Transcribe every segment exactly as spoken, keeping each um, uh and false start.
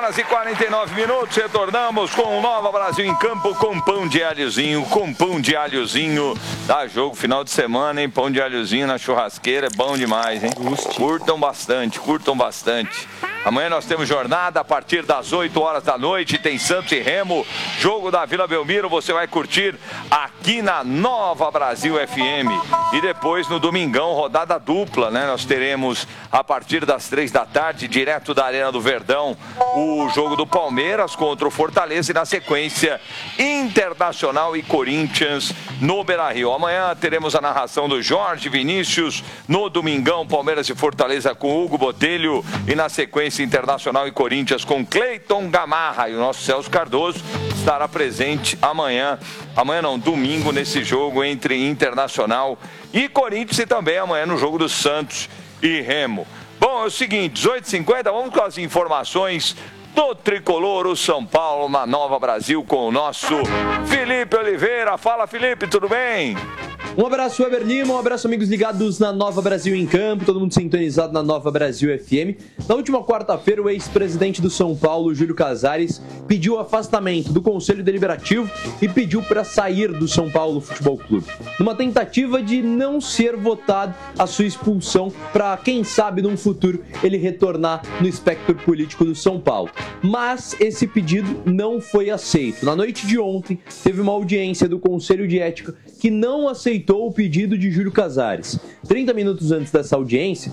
horas e quarenta e nove minutos, retornamos com o Nova Brasil em Campo com pão de alhozinho, com pão de alhozinho. Dá jogo final de semana, hein? Pão de alhozinho na churrasqueira é bom demais, hein? Curtam bastante, curtam bastante. Amanhã nós temos jornada a partir das oito horas da noite, tem Santos e Remo, jogo da Vila Belmiro, você vai curtir aqui na Nova Brasil F M. E depois no domingão, rodada dupla, né? Nós teremos a partir das três da tarde, direto da Arena do Verdão, o jogo do Palmeiras contra o Fortaleza e na sequência, Internacional e Corinthians no Beira-Rio. Amanhã teremos a narração do Jorge Vinícius, no domingão, Palmeiras e Fortaleza com Hugo Botelho e na sequência Internacional e Corinthians com Cleiton Gamarra, e o nosso Celso Cardoso estará presente amanhã, amanhã não, domingo, nesse jogo entre Internacional e Corinthians e também amanhã no jogo do Santos e Remo. Bom, é o seguinte, dezoito e cinquenta, vamos com as informações do Tricolor, o São Paulo na Nova Brasil com o nosso Felipe Oliveira. Fala, Felipe, tudo bem? Um abraço, Weber Lima, um abraço, amigos ligados na Nova Brasil em Campo, todo mundo sintonizado na Nova Brasil F M. Na última quarta-feira, o ex-presidente do São Paulo, Júlio Casares, pediu o afastamento do Conselho Deliberativo e pediu para sair do São Paulo Futebol Clube, numa tentativa de não ser votado a sua expulsão para, quem sabe, num futuro, ele retornar no espectro político do São Paulo. Mas esse pedido não foi aceito. Na noite de ontem, teve uma audiência do Conselho de Ética que não aceitou o pedido de Júlio Casares. trinta minutos antes dessa audiência,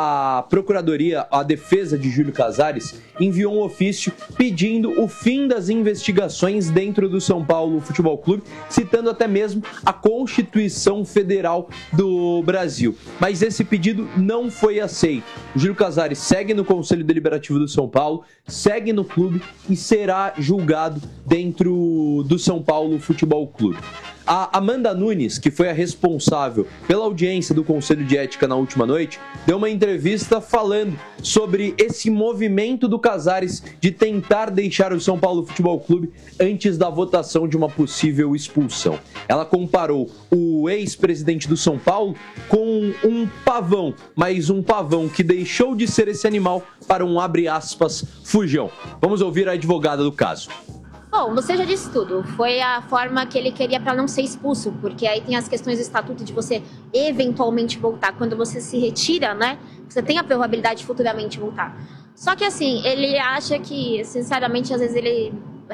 a Procuradoria, a defesa de Júlio Casares, enviou um ofício pedindo o fim das investigações dentro do São Paulo Futebol Clube, citando até mesmo a Constituição Federal do Brasil. Mas esse pedido não foi aceito. O Júlio Casares segue no Conselho Deliberativo do São Paulo, segue no clube e será julgado dentro do São Paulo Futebol Clube. A Amanda Nunes, que foi a responsável pela audiência do Conselho de Ética na última noite, deu uma entrevista falando sobre esse movimento do Casares de tentar deixar o São Paulo Futebol Clube antes da votação de uma possível expulsão. Ela comparou o ex-presidente do São Paulo com um pavão, mas um pavão que deixou de ser esse animal para um, abre aspas, fujão. Vamos ouvir a advogada do caso. Bom, você já disse tudo. Foi a forma que ele queria para não ser expulso, porque aí tem as questões do estatuto de você eventualmente voltar. Quando você se retira, né? Você tem a probabilidade de futuramente voltar. Só que assim, ele acha que, sinceramente, às vezes ele...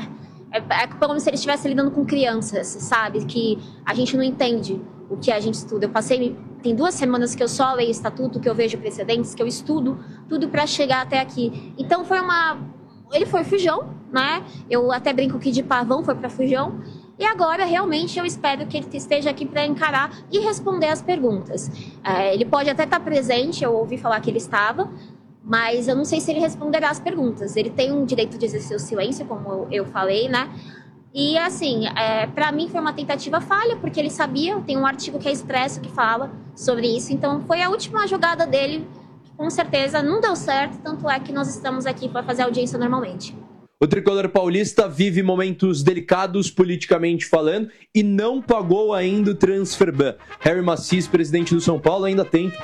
É, é como se ele estivesse lidando com crianças, sabe? Que a gente não entende o que a gente estuda. Eu passei... Tem duas semanas que eu só leio estatuto, que eu vejo precedentes, que eu estudo tudo para chegar até aqui. Então foi uma... Ele foi fujão, né? Eu até brinco que de pavão foi para fujão. E agora, realmente, eu espero que ele esteja aqui para encarar e responder as perguntas. É, ele pode até estar presente, eu ouvi falar que ele estava, mas eu não sei se ele responderá as perguntas. Ele tem um direito de exercer o silêncio, como eu, eu falei, né? E, assim, é, para mim foi uma tentativa falha, porque ele sabia, tem um artigo que é expresso que fala sobre isso. Então, foi a última jogada dele. Com certeza não deu certo, tanto é que nós estamos aqui para fazer audiência normalmente. O tricolor paulista vive momentos delicados politicamente falando e não pagou ainda o transferban. Harry Macis, presidente do São Paulo, ainda tenta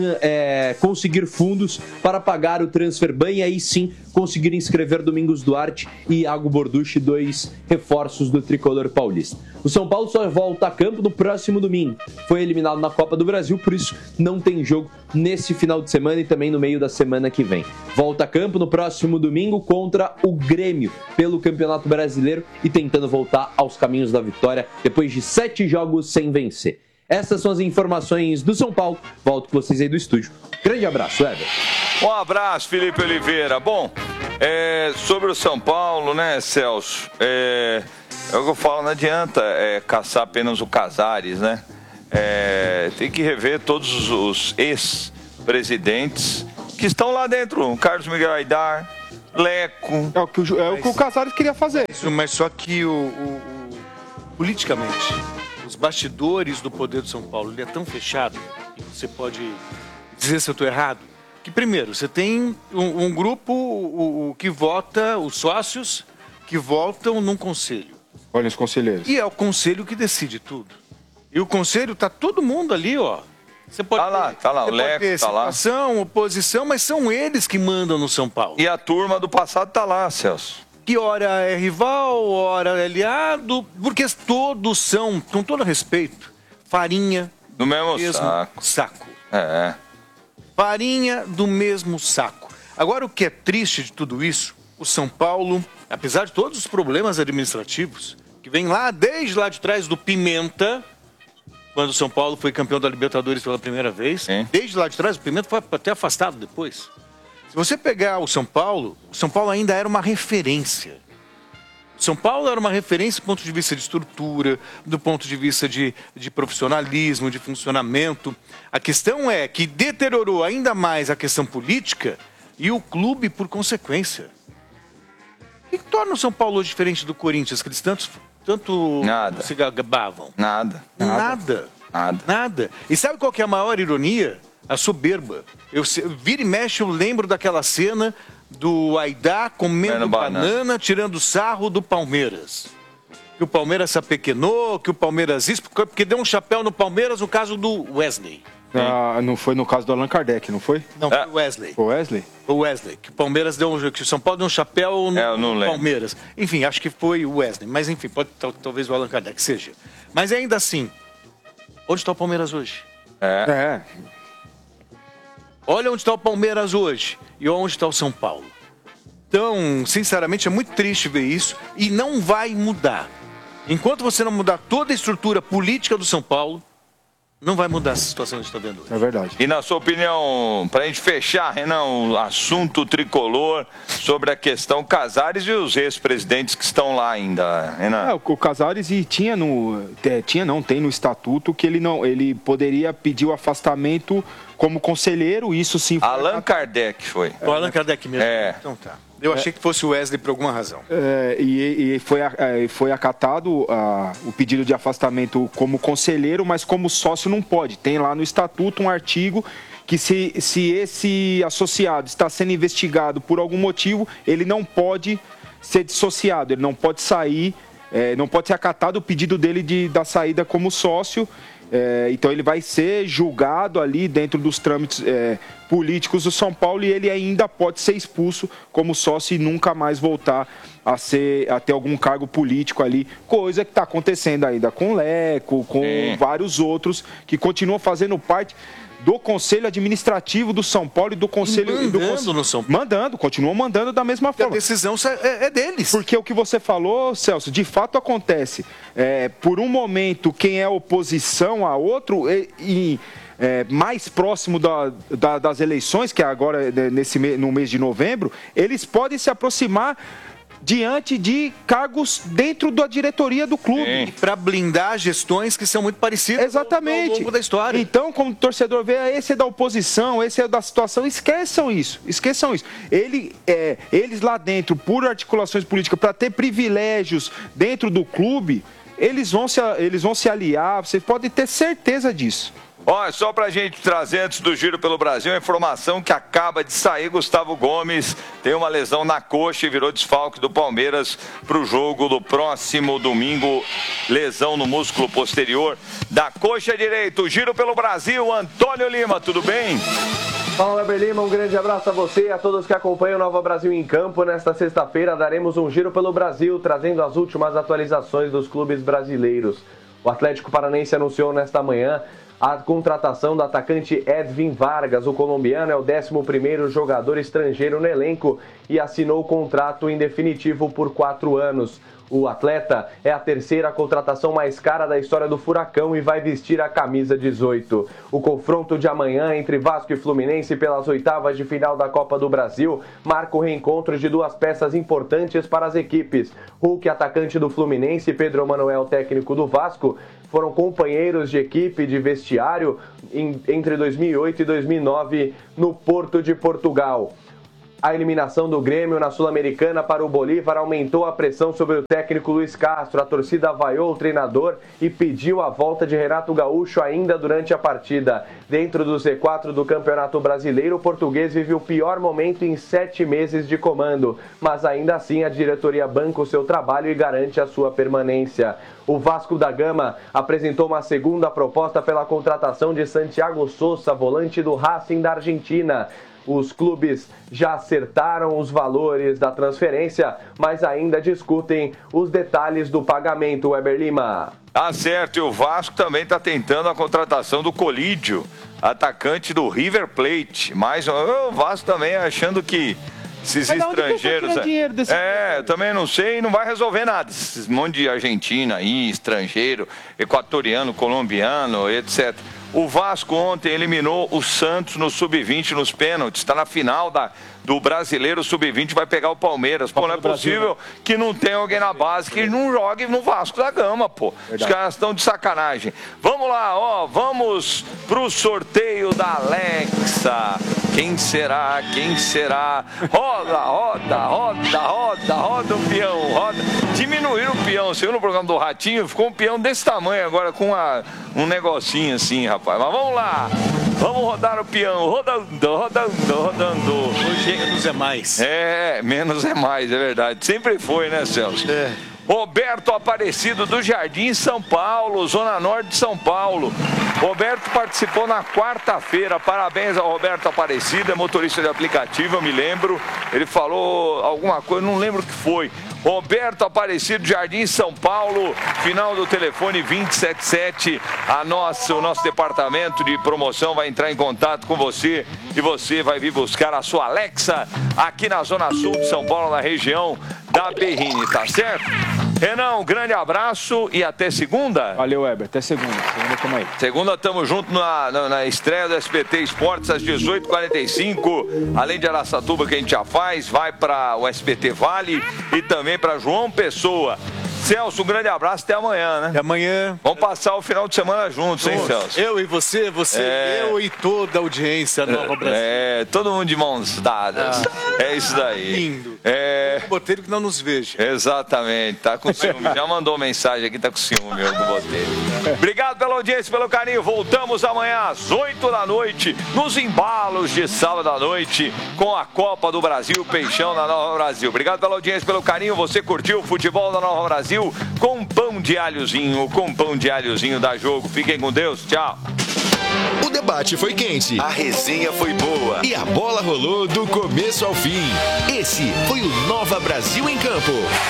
é, conseguir fundos para pagar o transferban e aí sim conseguir inscrever Domingos Duarte e Iago Borducci, dois reforços do tricolor paulista. O São Paulo só volta a campo no próximo domingo. Foi eliminado na Copa do Brasil, por isso não tem jogo nesse final de semana e também no meio da semana que vem. Volta a campo no próximo domingo contra o Grêmio pelo Campeonato Brasileiro e tentando voltar aos caminhos da vitória depois de sete jogos sem vencer. Essas são as informações do São Paulo. Volto com vocês aí do estúdio. Grande abraço, Éder. Um abraço, Felipe Oliveira. Bom, é, sobre o São Paulo, né, Celso? É, é o que eu falo, não adianta é, caçar apenas o Casares, né? É, tem que rever todos os ex-presidentes que estão lá dentro. Carlos Miguel Aidar, Leco. É o que o, é o, que o Casares queria fazer. Isso, mas só que o, o, o, politicamente, os bastidores do poder do São Paulo, ele é tão fechado, e você pode dizer se eu estou errado, que primeiro, você tem um, um grupo o, o, que vota, os sócios, que votam num conselho. Olha os conselheiros. E é o conselho que decide tudo. E o conselho, tá todo mundo ali, ó, Você pode Tá lá, ter, tá lá, o você pode Leco ter tá lá. situação, oposição, mas são eles que mandam no São Paulo. E a turma do passado tá lá, Celso. Que hora é rival, hora é aliado, porque todos são, com todo respeito, farinha Do mesmo, mesmo saco. saco. É. Farinha do mesmo saco. Agora, o que é triste de tudo isso, o São Paulo, apesar de todos os problemas administrativos, que vem lá desde lá de trás do Pimenta, quando o São Paulo foi campeão da Libertadores pela primeira vez, Sim. desde lá de trás, o Pimenta foi até afastado depois. Se você pegar o São Paulo, o São Paulo ainda era uma referência. O São Paulo era uma referência do ponto de vista de estrutura, do ponto de vista de, de profissionalismo, de funcionamento. A questão é que deteriorou ainda mais a questão política e o clube por consequência. O que torna o São Paulo hoje diferente do Corinthians, que eles tanto, tanto Nada. se gabavam? Nada. Nada. Nada. Nada. E sabe qual que é a maior ironia? A soberba. Eu se- vira e mexe, eu lembro daquela cena do Aidá comendo Comendo banana, banana. tirando sarro do Palmeiras. Que o Palmeiras se apequenou, que o Palmeiras isso, porque porque deu um chapéu no Palmeiras no caso do Wesley. Ah, não foi no caso do Allan Kardec, não foi? Não, É. foi o Wesley. O Wesley? O Wesley, que o Palmeiras deu um, que o São Paulo deu um chapéu no É, eu não lembro. Palmeiras. Enfim, acho que foi o Wesley, mas enfim, pode tal- talvez o Allan Kardec seja. Mas ainda assim, onde está o Palmeiras hoje? É. É. Olha onde está o Palmeiras hoje e onde está o São Paulo. Então, sinceramente, é muito triste ver isso e não vai mudar. Enquanto você não mudar toda a estrutura política do São Paulo, não vai mudar essa situação que a gente está vendo hoje. É verdade. E na sua opinião, pra gente fechar, Renan, o assunto tricolor sobre a questão Casares e os ex-presidentes que estão lá ainda, Renan. É, o, o Casares e tinha no. é, tinha não, tem no estatuto que ele não. Ele poderia pedir o afastamento como conselheiro, isso sim foi. Allan Kardec foi. O Allan Kardec mesmo. É. Então tá. Eu achei que fosse o Wesley por alguma razão. É, e, e foi, a- é, foi acatado a- o pedido de afastamento como conselheiro, mas como sócio não pode. Tem lá no estatuto um artigo que se, se esse associado está sendo investigado por algum motivo, ele não pode ser dissociado, ele não pode sair, é, não pode ser acatado o pedido dele de, da saída como sócio. É, então ele vai ser julgado ali dentro dos trâmites é, políticos do São Paulo e ele ainda pode ser expulso como sócio e nunca mais voltar a, ser, a ter algum cargo político ali, coisa que está acontecendo ainda com o Leco, com Sim. vários outros que continuam fazendo parte do Conselho Administrativo do São Paulo e do Conselho... e do mandando Conselho- no São Paulo. Mandando, continuam mandando da mesma Porque a forma. decisão é, é deles. Porque o que você falou, Celso, de fato acontece. É, por um momento, quem é oposição a outro, e, e, é, mais próximo da- da- das eleições, que é agora né, nesse, me- no mês de novembro, eles podem se aproximar diante de cargos dentro da diretoria do clube. Sim. Para blindar gestões que são muito parecidas Exatamente. ao longo da história. Então, como o torcedor vê, esse é da oposição, esse é da situação, esqueçam isso, esqueçam isso. Ele, é, eles lá dentro, por articulações políticas, para ter privilégios dentro do clube, eles vão, se, eles vão se aliar, vocês podem ter certeza disso. Ó, só pra gente trazer antes do Giro pelo Brasil, a informação que acaba de sair, Gustavo Gomes tem uma lesão na coxa e virou desfalque do Palmeiras pro jogo do próximo domingo, lesão no músculo posterior da coxa direita. O Giro pelo Brasil, Antônio Lima, tudo bem? Fala, Weber Lima, um grande abraço a você e a todos que acompanham o Nova Brasil em Campo. Nesta sexta-feira daremos um giro pelo Brasil, trazendo as últimas atualizações dos clubes brasileiros. O Atlético Paranaense anunciou nesta manhã a contratação do atacante Edvin Vargas. O colombiano é o décimo primeiro jogador estrangeiro no elenco e assinou o contrato em definitivo por quatro anos. O atleta é a terceira contratação mais cara da história do Furacão e vai vestir a camisa dezoito. O confronto de amanhã entre Vasco e Fluminense pelas oitavas de final da Copa do Brasil marca o reencontro de duas peças importantes para as equipes. Hulk, atacante do Fluminense, e Pedro Manuel, técnico do Vasco, foram companheiros de equipe de vestiário em, entre dois mil e oito e dois mil e nove no Porto de Portugal. A eliminação do Grêmio na Sul-Americana para o Bolívar aumentou a pressão sobre o técnico Luiz Castro. A torcida vaiou o treinador e pediu a volta de Renato Gaúcho ainda durante a partida. Dentro do Z quatro do Campeonato Brasileiro, o português vive o pior momento em sete meses de comando, mas ainda assim a diretoria banca o seu trabalho e garante a sua permanência. O Vasco da Gama apresentou uma segunda proposta pela contratação de Santiago Sousa, volante do Racing da Argentina. Os clubes já acertaram os valores da transferência, mas ainda discutem os detalhes do pagamento, Weber Lima. Tá certo, e o Vasco também está tentando a contratação do Colídio, atacante do River Plate. Mais um, o Vasco também achando que esses Mas estrangeiros... Que dinheiro desse é, eu também não sei, não vai resolver nada. Esse monte de argentino aí, estrangeiro, equatoriano, colombiano, etcétera. O Vasco ontem eliminou o Santos no sub vinte nos pênaltis. Está na final da, do Brasileiro sub vinte, vai pegar o Palmeiras. Pô, não é possível que não tenha alguém na base que não jogue no Vasco da Gama, pô. Os caras estão de sacanagem. Vamos lá, ó, vamos pro sorteio da Alexa. Quem será? Quem será? Roda, roda, roda, roda, roda o peão, roda. Diminuíram o peão. Você viu no programa do Ratinho? Ficou um peão desse tamanho agora com uma, um negocinho assim, rapaz. Mas vamos lá. Vamos rodar o peão. Rodando, rodando, rodando. Hoje menos é mais. É, menos é mais, é verdade. Sempre foi, né, Celso? É. Roberto Aparecido do Jardim, São Paulo, Zona Norte de São Paulo. Roberto participou na quarta-feira. Parabéns ao Roberto Aparecido, é motorista de aplicativo, eu me lembro. Ele falou alguma coisa, não lembro o que foi. Roberto Aparecido, Jardim, São Paulo, final do telefone vinte e sete sete. A nossa, o nosso departamento de promoção vai entrar em contato com você e você vai vir buscar a sua Alexa aqui na Zona Sul de São Paulo, na região da Berrini, tá certo? Renan, um grande abraço e até segunda. Valeu, Weber. Até segunda. Segunda, tamo aí. Segunda, tamo junto na, na, na estreia do S B T Esportes às dezoito e quarenta e cinco. Além de Araçatuba, que a gente já faz, vai para o S B T Vale e também para João Pessoa. Celso, um grande abraço, até amanhã, né? Até amanhã. Vamos passar o final de semana juntos, hein, Celso? Eu e você, você, é... eu e toda a audiência Nova Brasil. É, todo mundo de mãos dadas. Ah, é isso daí. Lindo. É... O Botelho que não nos veja. Exatamente, tá com ciúme. Já mandou mensagem aqui, tá com ciúme meu, do Botelho. Obrigado pela audiência, pelo carinho. Voltamos amanhã às oito da noite, nos embalos de sábado à noite, com a Copa do Brasil, Peixão da Nova Brasil. Obrigado pela audiência, pelo carinho. Você curtiu o futebol da Nova Brasil? Com pão de alhozinho, com pão de alhozinho da Jogo. Fiquem com Deus, tchau. O debate foi quente, a resenha foi boa e a bola rolou do começo ao fim. Esse foi o Nova Brasil em Campo.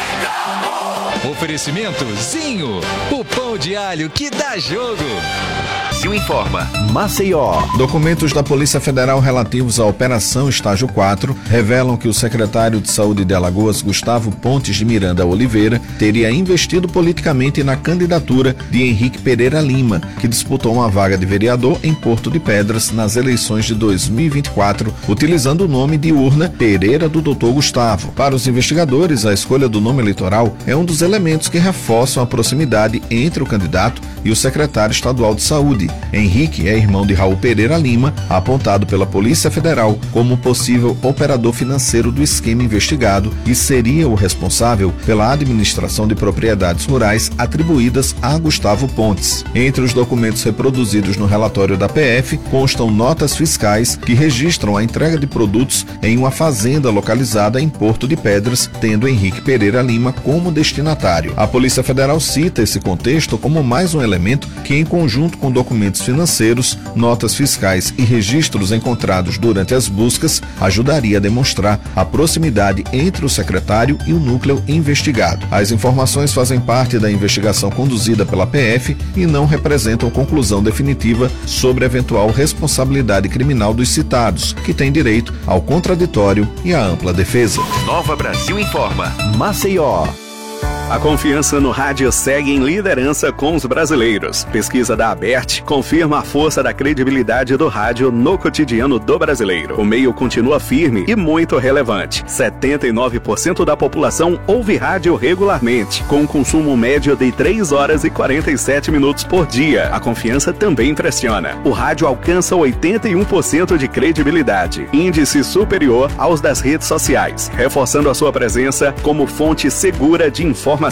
Oferecimento Zinho, o pão de alho que dá jogo. Brasil informa. Maceió. Documentos da Polícia Federal relativos à Operação Estágio quatro revelam que o secretário de Saúde de Alagoas, Gustavo Pontes de Miranda Oliveira, teria investido politicamente na candidatura de Henrique Pereira Lima, que disputou uma vaga de vereador em Porto de Pedras nas eleições de dois mil e vinte e quatro, utilizando o nome de urna Pereira do doutor Gustavo. Para os investigadores, a escolha do nome eleitoral é um dos elementos que reforçam a proximidade entre o candidato e o secretário estadual de Saúde. Henrique é irmão de Raul Pereira Lima, apontado pela Polícia Federal como possível operador financeiro do esquema investigado e seria o responsável pela administração de propriedades rurais atribuídas a Gustavo Pontes. Entre os documentos reproduzidos no relatório da P F constam notas fiscais que registram a entrega de produtos em uma fazenda localizada em Porto de Pedras, tendo Henrique Pereira Lima como destinatário. A Polícia Federal cita esse contexto como mais um elemento que, em conjunto com documentos financeiros, notas fiscais e registros encontrados durante as buscas, ajudaria a demonstrar a proximidade entre o secretário e o núcleo investigado. As informações fazem parte da investigação conduzida pela P F e não representam conclusão definitiva sobre a eventual responsabilidade criminal dos citados, que têm direito ao contraditório e à ampla defesa. Nova Brasil informa. Maceió. A confiança no rádio segue em liderança com os brasileiros. Pesquisa da Abert confirma a força da credibilidade do rádio no cotidiano do brasileiro. O meio continua firme e muito relevante. setenta e nove por cento da população ouve rádio regularmente, com um consumo médio de três horas e quarenta e sete minutos por dia. A confiança também impressiona. O rádio alcança oitenta e um por cento de credibilidade, índice superior aos das redes sociais, reforçando a sua presença como fonte segura de informação.